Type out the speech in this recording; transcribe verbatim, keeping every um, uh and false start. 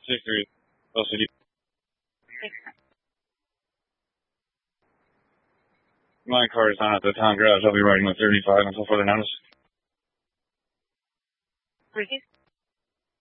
six three, L C D. My car is not at the town garage. I'll be riding with thirty-five until further notice. Ricky?